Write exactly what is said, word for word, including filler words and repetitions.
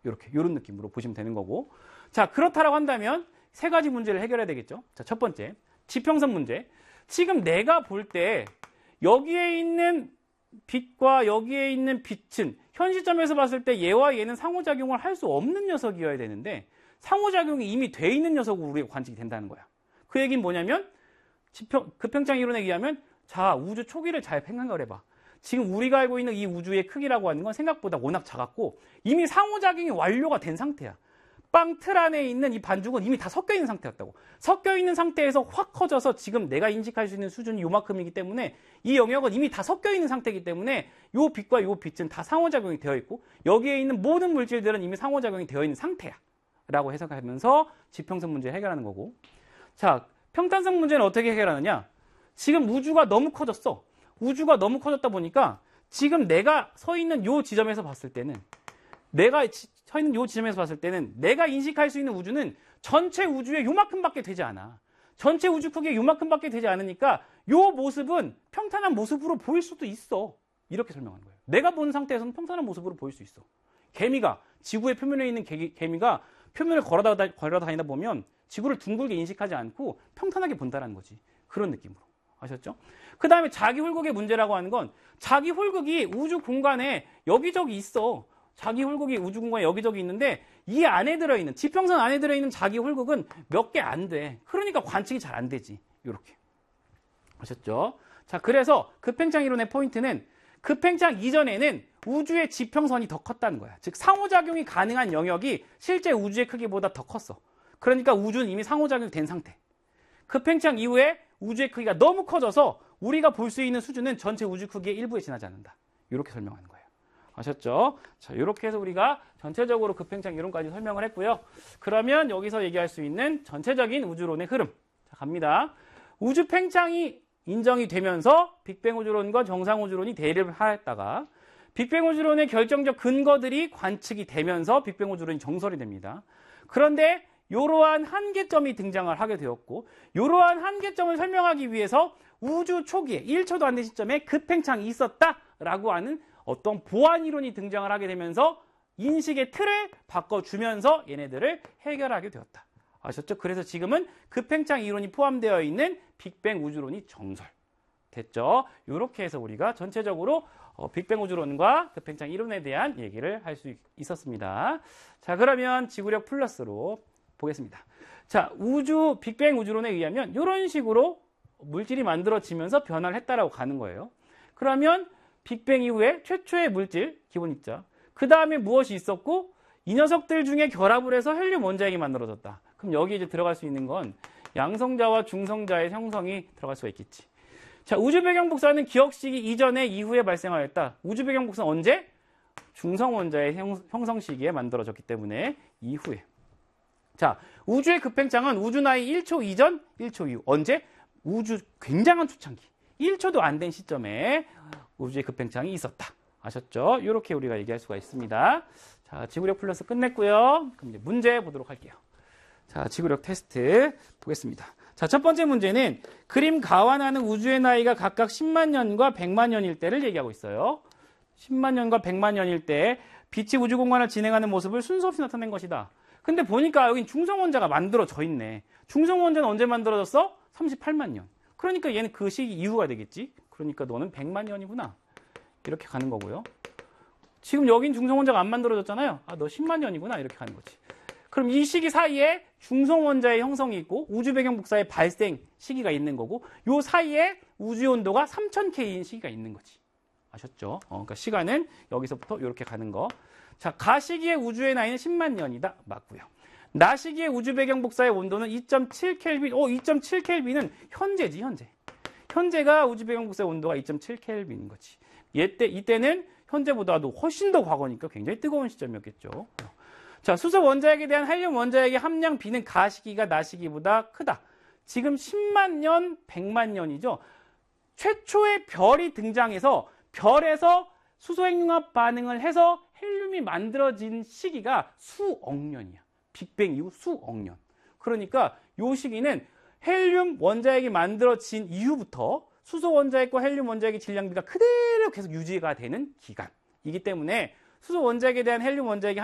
이렇게 이런 느낌으로 보시면 되는 거고. 자, 그렇다라고 한다면 세 가지 문제를 해결해야 되겠죠. 자, 첫 번째 지평선 문제. 지금 내가 볼 때 여기에 있는 빛과 여기에 있는 빛은 현 시점에서 봤을 때 얘와 얘는 상호작용을 할 수 없는 녀석이어야 되는데 상호작용이 이미 돼 있는 녀석으로 우리가 관측이 된다는 거야. 그 얘기는 뭐냐면 지평, 급팽창 이론에 의하면 자, 우주 초기를 잘 생각을 해봐. 지금 우리가 알고 있는 이 우주의 크기라고 하는 건 생각보다 워낙 작았고 이미 상호작용이 완료가 된 상태야. 빵 틀 안에 있는 이 반죽은 이미 다 섞여 있는 상태였다고. 섞여 있는 상태에서 확 커져서 지금 내가 인식할 수 있는 수준이 요만큼이기 때문에 이 영역은 이미 다 섞여 있는 상태이기 때문에 요 빛과 요 빛은 다 상호작용이 되어 있고 여기에 있는 모든 물질들은 이미 상호작용이 되어 있는 상태야 라고 해석하면서 지평선 문제를 해결하는 거고. 자, 평탄성 문제는 어떻게 해결하느냐. 지금 우주가 너무 커졌어. 우주가 너무 커졌다 보니까 지금 내가 서 있는 요 지점에서 봤을 때는 내가 서 있는 요 지점에서 봤을 때는 내가 인식할 수 있는 우주는 전체 우주의 요만큼밖에 되지 않아. 전체 우주 크기의 요만큼밖에 되지 않으니까 요 모습은 평탄한 모습으로 보일 수도 있어. 이렇게 설명하는 거예요. 내가 본 상태에서는 평탄한 모습으로 보일 수 있어. 개미가 지구의 표면에 있는 개, 개미가 표면을 걸어다, 걸어다니다 보면 지구를 둥글게 인식하지 않고 평탄하게 본다는 거지. 그런 느낌으로. 아셨죠? 그 다음에 자기 홀극의 문제라고 하는 건 자기 홀극이 우주 공간에 여기저기 있어. 자기 홀극이 우주 공간에 여기저기 있는데 이 안에 들어있는, 지평선 안에 들어있는 자기 홀극은 몇 개 안 돼. 그러니까 관측이 잘 안 되지. 이렇게. 아셨죠? 자, 그래서 급팽창 이론의 포인트는 급팽창 이전에는 우주의 지평선이 더 컸다는 거야. 즉 상호작용이 가능한 영역이 실제 우주의 크기보다 더 컸어. 그러니까 우주는 이미 상호작용이 된 상태. 급팽창 이후에 우주의 크기가 너무 커져서 우리가 볼 수 있는 수준은 전체 우주 크기의 일부에 지나지 않는다. 이렇게 설명하는 거예요. 아셨죠? 자, 이렇게 해서 우리가 전체적으로 급팽창 이론까지 설명을 했고요. 그러면 여기서 얘기할 수 있는 전체적인 우주론의 흐름. 자, 갑니다. 우주 팽창이 인정이 되면서 빅뱅 우주론과 정상 우주론이 대립을 하였다가 빅뱅 우주론의 결정적 근거들이 관측이 되면서 빅뱅 우주론이 정설이 됩니다. 그런데 이러한 한계점이 등장을 하게 되었고 이러한 한계점을 설명하기 위해서 우주 초기에 일 초도 안 된 시점에 급팽창이 있었다라고 하는 어떤 보안 이론이 등장을 하게 되면서 인식의 틀을 바꿔주면서 얘네들을 해결하게 되었다. 아셨죠? 그래서 지금은 급팽창 이론이 포함되어 있는 빅뱅 우주론이 정설. 됐죠? 이렇게 해서 우리가 전체적으로 어, 빅뱅 우주론과 급팽창 이론에 대한 얘기를 할 수 있었습니다. 자, 그러면 지구력 플러스로 보겠습니다. 자, 우주 빅뱅 우주론에 의하면 이런 식으로 물질이 만들어지면서 변화를 했다라고 가는 거예요. 그러면 빅뱅 이후에 최초의 물질, 기본 입자. 그 다음에 무엇이 있었고 이 녀석들 중에 결합을 해서 헬륨 원자핵이 만들어졌다. 그럼 여기 이제 들어갈 수 있는 건 양성자와 중성자의 형성이 들어갈 수가 있겠지. 자, 우주 배경 복사는 기억 시기 이전에 이후에 발생하였다. 우주 배경 복사는 언제? 중성 원자의 형, 형성 시기에 만들어졌기 때문에 이후에. 자, 우주의 급팽창은 우주 나이 일 초 이전, 일 초 이후. 언제? 우주 굉장한 초창기. 일 초도 안 된 시점에 우주의 급팽창이 있었다. 아셨죠? 이렇게 우리가 얘기할 수가 있습니다. 자, 지구력 플러스 끝냈고요. 그럼 이제 문제 보도록 할게요. 자, 지구력 테스트 보겠습니다. 자, 첫 번째 문제는 그림 가완하는 우주의 나이가 각각 십만 년과 백만 년일 때를 얘기하고 있어요. 십만 년과 백만 년일 때 빛이 우주 공간을 진행하는 모습을 순서 없이 나타낸 것이다. 근데 보니까 여긴 중성원자가 만들어져 있네. 중성원자는 언제 만들어졌어? 삼십팔만 년. 그러니까 얘는 그 시기 이후가 되겠지. 그러니까 너는 백만 년이구나. 이렇게 가는 거고요. 지금 여긴 중성원자가 안 만들어졌잖아요. 아, 너 십만 년이구나. 이렇게 가는 거지. 그럼 이 시기 사이에 중성원자의 형성이 있고 우주 배경 복사의 발생 시기가 있는 거고 요 사이에 우주 온도가 삼천 켈빈인 시기가 있는 거지. 아셨죠? 어, 그러니까 시간은 여기서부터 이렇게 가는 거. 자, 가 시기의 우주의 나이는 십만 년이다. 맞고요. 나 시기의 우주 배경 복사의 온도는 이 점 칠 켈빈. 어, 이 점 칠 켈빈은 현재지, 현재. 현재가 우주 배경 복사의 온도가 이 점 칠 켈빈인 거지. 이때, 이때는 현재보다도 훨씬 더 과거니까 굉장히 뜨거운 시점이었겠죠. 자, 수소 원자핵에 대한 헬륨 원자핵의 함량 비는 가 시기가 나 시기보다 크다. 지금 십만 년, 백만 년이죠. 최초의 별이 등장해서 별에서 수소핵융합 반응을 해서 헬륨이 만들어진 시기가 수억 년이야. 빅뱅 이후 수억 년. 그러니까 이 시기는 헬륨 원자핵이 만들어진 이후부터 수소 원자핵과 헬륨 원자핵의 질량비가 그대로 계속 유지가 되는 기간이기 때문에 수소 원자핵에 대한 헬륨 원자핵의